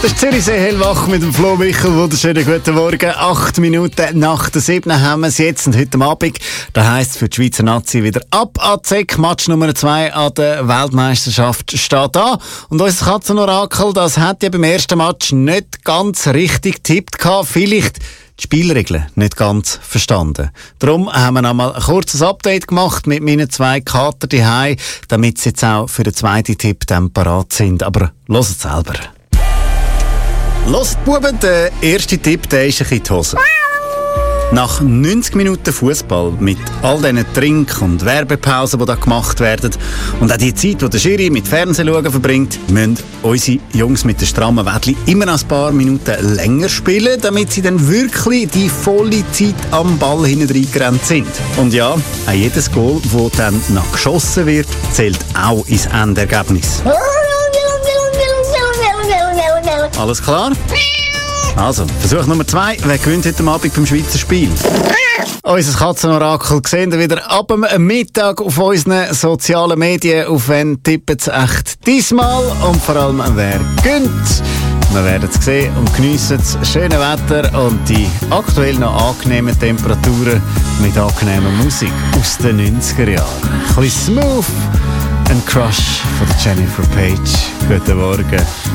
Das ist Zürichsee hellwach mit dem Flo Michel. Wunderschönen guten Morgen. 8 Minuten nach der 7 haben wir es jetzt und heute Abend. Das heisst für die Schweizer Nazi wieder ab AZEC. Match Nummer 2 an der Weltmeisterschaft steht an. Und unser Katzenorakel, das hat ja beim ersten Match nicht ganz richtig getippt gehabt. Vielleicht die Spielregeln nicht ganz verstanden. Darum haben wir einmal ein kurzes Update gemacht mit meinen 2 Kater daheim, damit sie jetzt auch für den zweiten Tipp dann parat sind. Aber hört es selber. Hört, Buben, der erste Tipp, der ist ein bisschen die Hose. Nach 90 Minuten Fußball mit all diesen Trink- und Werbepausen, die da gemacht werden, und auch die Zeit, die der Schiri mit Fernsehschauen verbringt, müssen unsere Jungs mit den strammen Wädli immer noch ein paar Minuten länger spielen, damit sie dann wirklich die volle Zeit am Ball hinten reingerannt sind. Und ja, auch jedes Goal, das dann noch geschossen wird, zählt auch ins Endergebnis. Alles klar? Also, Versuch Nummer 2. Wer gewinnt heute Abend beim Schweizer Spiel? Unser Katzenorakel sehen wir wieder ab dem Mittag auf unseren sozialen Medien. Auf wen tippen sie echt diesmal? Und vor allem, wer gönnt? Wir werden es sehen und geniessen das schöne Wetter und die aktuell noch angenehmen Temperaturen mit angenehmer Musik aus den 90er Jahren. Ein bisschen smooth. Ein Crush von Jennifer Page. Guten Morgen.